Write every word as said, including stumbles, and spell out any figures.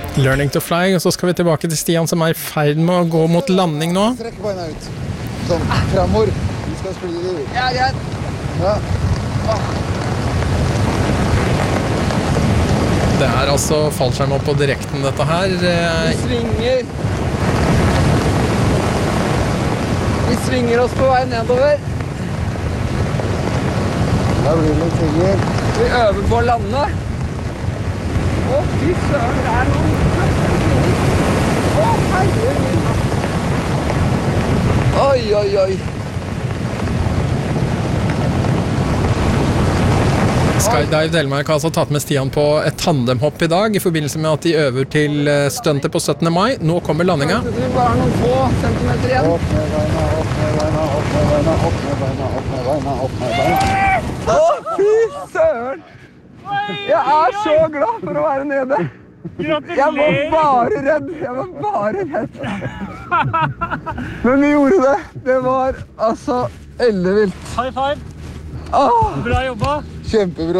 Learning to fly, og så skal vi tilbake til Stian som er I ferd med å gå mot landing nå. Strekk beina ut. Sånn, fremover. Vi skal spille det ut. Ja, greit. Ja. Det er altså fallskjerm opp på direkten dette her. Vi svinger. Vi svinger oss på vei nedover. Da blir det litt svinger. Vi øver på å lande. Å, fy søren, det er noen. Å, herregud. Oi, oi, oi. Skydive Delmark har altså tatt med Stian på et tandemhopp I dag I forbindelse med at de øver til stuntet på syttende mai. Nå kommer landinga. Det er bare noen få centimeter igjen. Opp med beina, opp med beina, opp med beina, opp med beina, opp med beina, opp med beina. Å, fy søren! Jeg er så glad for å være nede. Jeg var bare redd. Jeg var bare redd. Men vi gjorde det. Det var altså ellevilt. High five. Åh. Bra jobba. Kjempebra.